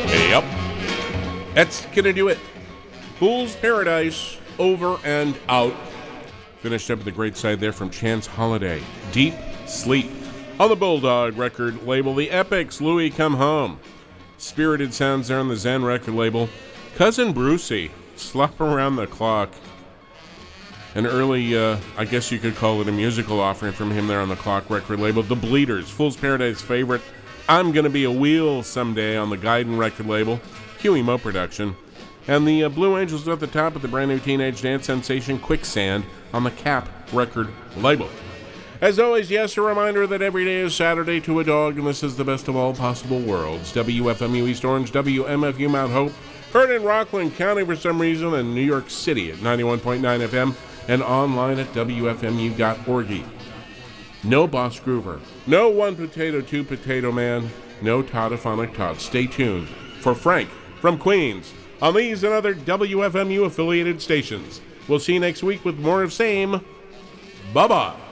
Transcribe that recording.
Yep. That's going to do it. Fool's Paradise, over and out. Finished up with the great side there from Chance Holiday. Deep Sleep. On the Bulldog record label, the Epics, Louie Come Home. Spirited sounds there on the Zen record label. Cousin Brucey, Slop Around the Clock. An early, I guess you could call it a musical offering from him there on the Clock record label. The Bleeders, Fool's Paradise favorite, I'm Gonna Be a Wheel Someday on the Gaiden record label. Huey Moe production. And the Blue Angels at the top of the brand new teenage dance sensation Quicksand on the Cap record label. As always, yes, a reminder that every day is Saturday to a dog, and this is the best of all possible worlds. WFMU East Orange, WMFU Mount Hope, heard in Rockland County for some reason, and New York City at 91.9 FM, and online at WFMU.org. No Boss Groover, no One Potato, Two Potato Man, no Toddophonic Todd. Stay tuned for Frank from Queens on these and other WFMU affiliated stations. We'll see you next week with more of same. Bye-bye.